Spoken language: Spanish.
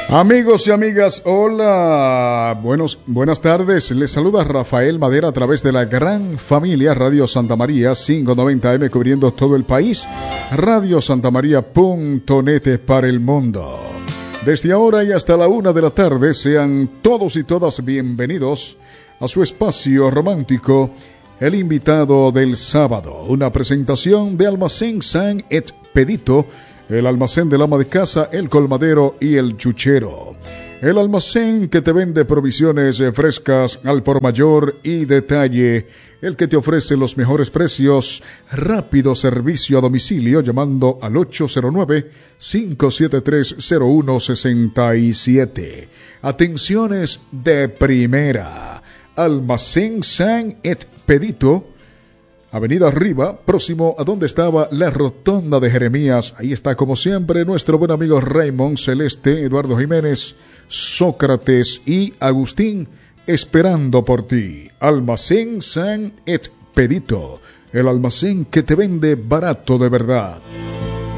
Amigos y amigas, hola, buenas tardes. Les saluda Rafael Madera a través de la gran familia Radio Santa María 590M cubriendo todo el país, radiosantamaria.net para el mundo. Desde ahora y hasta la 1 de la tarde sean todos y todas bienvenidos a su espacio romántico, El Invitado del Sábado, una presentación de Almacén San Expedito, el almacén del ama de casa, el colmadero y el chuchero. El almacén que te vende provisiones frescas al por mayor y detalle. El que te ofrece los mejores precios, rápido servicio a domicilio llamando al 809-573-0167. Atenciones de primera. Almacén San Expedito, Avenida Arriba, próximo a donde estaba la rotonda de Jeremías. Ahí está, como siempre, nuestro buen amigo Raymond, Celeste, Eduardo Jiménez, Sócrates y Agustín, esperando por ti. Almacén San Expedito, el almacén que te vende barato de verdad.